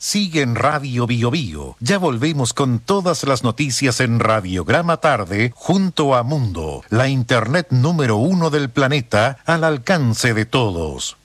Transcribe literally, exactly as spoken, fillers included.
Sigue en Radio Bio Bio. Ya volvemos con todas las noticias en Radiograma Tarde junto a Mundo, la internet número uno del planeta al alcance de todos.